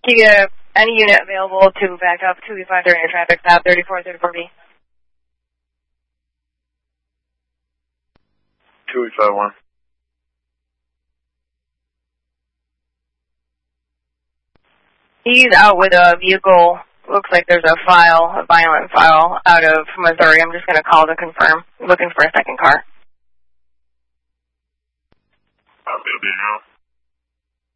Can you get any unit available to back up 285 during your traffic stop, 3434B? 2851. He's out with a vehicle. Looks like there's a violent file out of Missouri. I'm just going to call to confirm. Looking for a second car. It'll be now.